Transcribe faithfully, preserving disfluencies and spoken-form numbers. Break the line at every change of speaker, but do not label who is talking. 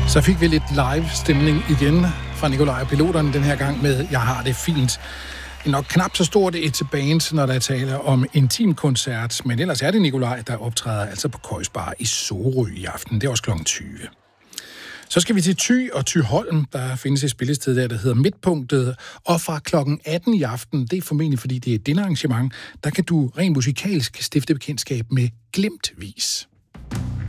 Så fik vi lidt live-stemning igen fra Nikolaj og Piloterne den her gang med Jeg har det fint. Nok knap så stort et band, når der taler om intimkoncert, men ellers er det Nikolaj, der optræder altså på Køjs Bar i Sorø i aften. Det er også klokken tyve. Så skal vi til Thy og Thyholm. Der findes et spillested der, der hedder Midtpunktet. Og fra klokken atten i aften, det er formentlig fordi det er et dinnerarrangement, der kan du rent musikalsk stifte bekendtskab med Glimtvis.